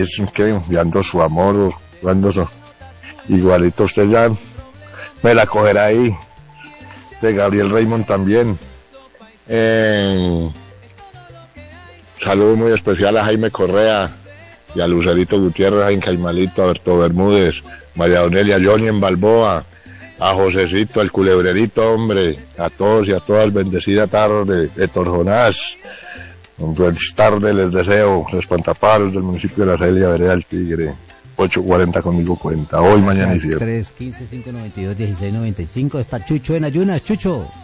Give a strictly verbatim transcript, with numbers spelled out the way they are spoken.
es que enviando su amor, cuando so, igualito usted ya me la cogerá ahí, de Gabriel Raymond también. Eh, saludo muy especial a Jaime Correa y a Lucerito Gutiérrez, a Incaimalito, a Berto Bermúdez, María Donelia, Johnny en Balboa, a Josecito, el culebrerito, hombre, a todos y a todas, bendecida tarde, Héctor Jonás, buenas tardes les deseo, espantapájaros del municipio de La Celia, Vereda del Tigre, ocho cuarenta conmigo cuenta, hoy, mañana y siempre. tres, quince, cinco, noventa y dos, dieciséis, noventa y cinco, está Chucho en ayunas, Chucho.